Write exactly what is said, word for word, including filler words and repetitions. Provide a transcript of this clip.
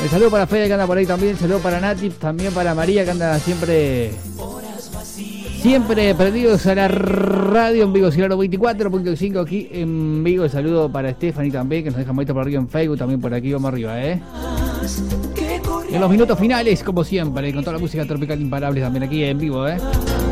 El saludo para Fede que anda por ahí también, saludo para Nati, también para María que anda siempre siempre prendidos a la radio en Vigo, Ciudad veinticuatro punto cinco aquí en Vigo. El saludo para Stephanie también, que nos deja manito por arriba en Facebook, también por aquí vamos arriba, eh. En los minutos finales, como siempre, con toda la música tropical imparable también aquí en vivo, eh.